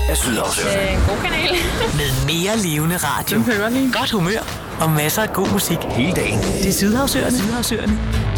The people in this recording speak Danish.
af Sydhavsøerne. En god kanal. Med mere levende radio, godt humør og masser af god musik. Hele dagen. Det er Sydhavsøerne.